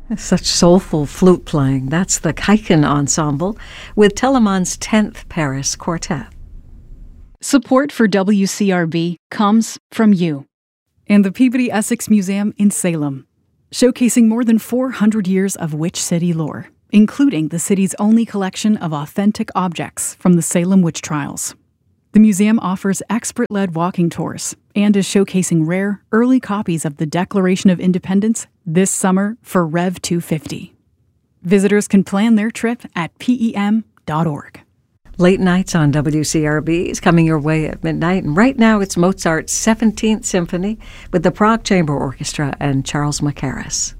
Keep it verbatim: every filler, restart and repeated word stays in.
Such soulful flute playing. That's the Kaiken Ensemble with Telemann's tenth Paris Quartet. Support for W C R B comes from you and the Peabody Essex Museum in Salem, showcasing more than four hundred years of Witch City lore, including the city's only collection of authentic objects from the Salem witch trials. The museum offers expert-led walking tours and is showcasing rare, early copies of the Declaration of Independence this summer for Rev two fifty. Visitors can plan their trip at P E M dot org. Late Nights on W C R B is coming your way at midnight, and right now it's Mozart's seventeenth Symphony with the Prague Chamber Orchestra and Charles Mackerras.